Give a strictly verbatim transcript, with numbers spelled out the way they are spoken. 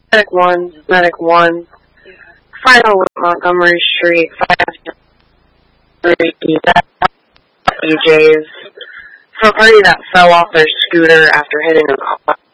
Medic one, Medic one, final Montgomery Street, five three D Js. For a party that fell off their scooter after hitting a car.